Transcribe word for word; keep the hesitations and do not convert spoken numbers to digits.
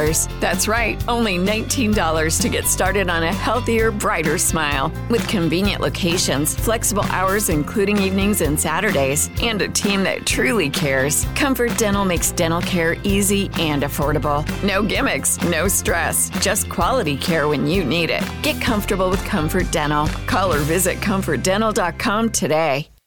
dollars. That's right, only nineteen dollars to get started on a healthier, brighter smile. With convenient locations, flexible hours including evenings and Saturdays, and a team that truly cares, Comfort Dental makes dental care easy and affordable. No gimmicks, no stress, just quality care when you need it. Get comfortable with Comfort Dental. Call or visit comfort dental dot com today.